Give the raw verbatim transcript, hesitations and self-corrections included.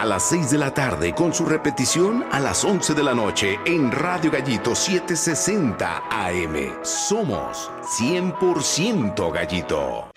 las seis de la tarde con su repetición a las once de la noche en Radio Gallito setecientos sesenta A M. Somos cien por ciento Gallito.